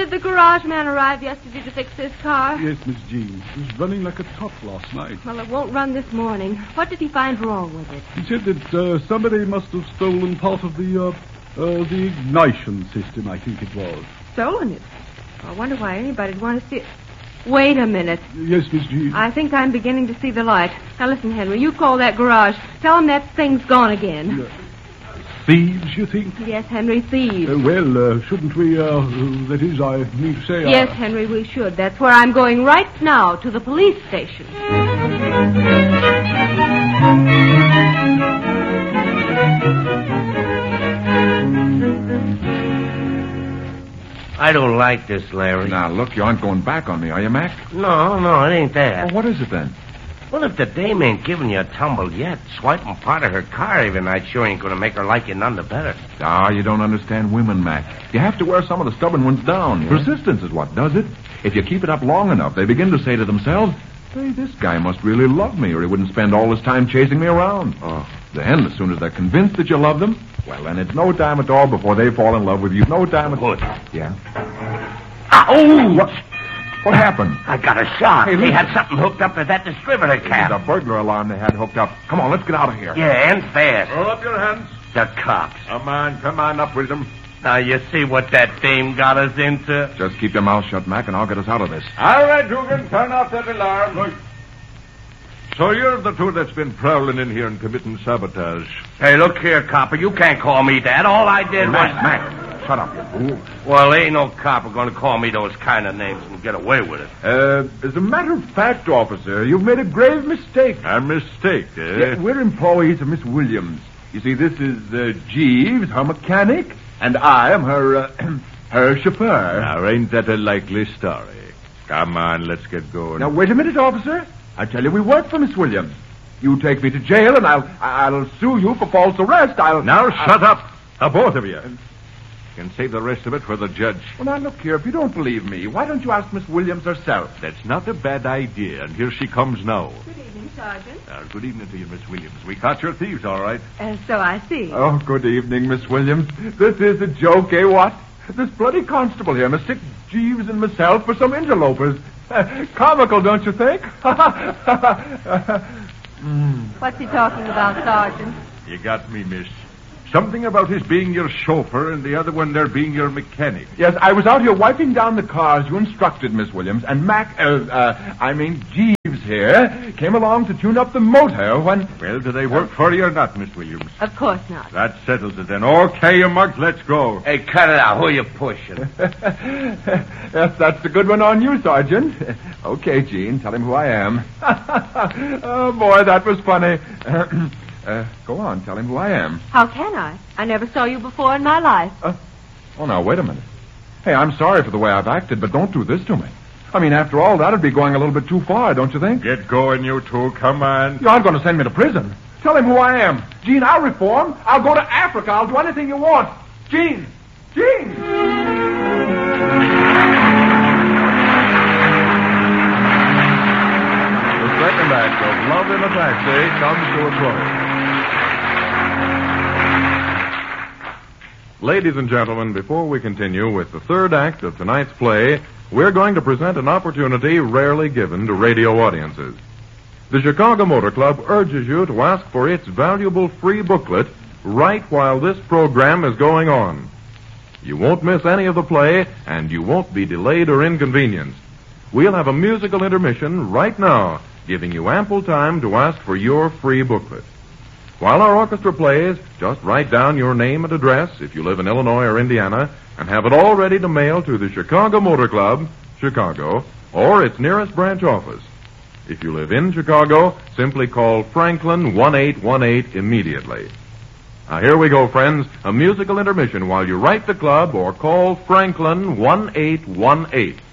did the garage man arrive yesterday to fix this car? Yes, Miss Jean. It was running like a top last night. Well, it won't run this morning. What did he find wrong with it? He said that somebody must have stolen part of the ignition system, I think it was. Stolen it? I wonder why anybody'd want to see it. Wait a minute. Yes, Miss Jean. I think I'm beginning to see the light. Now, listen, Henry, you call that garage. Tell him that thing's gone again. Thieves, you think? Yes, Henry, thieves. Shouldn't we, that is, I mean to say... Yes, Henry, we should. That's where I'm going right now, to the police station. I don't like this, Larry. Now, look, you aren't going back on me, are you, Mac? No, it ain't that. Well, what is it then? Well, if the dame ain't giving you a tumble yet, swiping part of her car every night sure ain't going to make her like you none the better. Ah, you don't understand women, Mac. You have to wear some of the stubborn ones down. Yeah? Persistence is what does it. If you keep it up long enough, they begin to say to themselves, hey, this guy must really love me or he wouldn't spend all his time chasing me around. Oh. Then, as soon as they're convinced that you love them, well, then it's no time at all before they fall in love with you. No time at all. Yeah? Oh! What happened? I got a shock. Hey, they had something hooked up to that distributor cap. It's a burglar alarm they had hooked up. Come on, let's get out of here. Yeah, and fast. Roll up your hands. The cops. Come on up with them. Now, you see what that dame got us into? Just keep your mouth shut, Mac, and I'll get us out of this. All right, Dugan, turn off that alarm. Right. So you're the two that's been prowling in here and committing sabotage. Hey, look here, copper. You can't call me that. All I did was... Mac, shut up, you fool. Well, ain't no copper going to call me those kind of names and get away with it. As a matter of fact, officer, you've made a grave mistake. A mistake, eh? Yeah, we're employees of Miss Williams. You see, this is Jeeves, her mechanic, and I am her, her chauffeur. Now, ain't that a likely story? Come on, let's get going. Now, wait a minute, officer. I tell you, we work for Miss Williams. You take me to jail, and I'll sue you for false arrest. Now, shut up, the both of you. You can save the rest of it for the judge. Well, now, look here. If you don't believe me, why don't you ask Miss Williams herself? That's not a bad idea, and here she comes now. Good evening, Sergeant. Good evening to you, Miss Williams. We caught your thieves, all right. So I see. Oh, good evening, Miss Williams. This is a joke, eh, what? This bloody constable here mistook Jeeves and myself for some interlopers. Comical, don't you think? What's he talking about, Sergeant? You got me, miss. Something about his being your chauffeur and the other one there being your mechanic. Yes, I was out here wiping down the car as you instructed, Miss Williams, and Jeeves here came along to tune up the motor when... Well, do they work for you or not, Miss Williams? Of course not. That settles it then. Okay, you mugs, let's go. Hey, cut it out. Who are you pushing? Yes, that's a good one on you, Sergeant. Okay, Gene, tell him who I am. Oh, boy, that was funny. Go on, tell him who I am. How can I? I never saw you before in my life. Oh, now, wait a minute. Hey, I'm sorry for the way I've acted, but don't do this to me. I mean, after all, that'd be going a little bit too far, don't you think? Get going, you two. Come on. You aren't going to send me to prison. Tell him who I am. Gene, I'll reform. I'll go to Africa. I'll do anything you want. Gene! Gene! The second act of Love in a Taxi comes to a close. Ladies and gentlemen, before we continue with the third act of tonight's play, we're going to present an opportunity rarely given to radio audiences. The Chicago Motor Club urges you to ask for its valuable free booklet right while this program is going on. You won't miss any of the play, and you won't be delayed or inconvenienced. We'll have a musical intermission right now, giving you ample time to ask for your free booklet. While our orchestra plays, just write down your name and address if you live in Illinois or Indiana, and have it all ready to mail to the Chicago Motor Club, Chicago, or its nearest branch office. If you live in Chicago, simply call Franklin 1818 immediately. Now, here we go, friends, a musical intermission while you write the club or call Franklin 1818.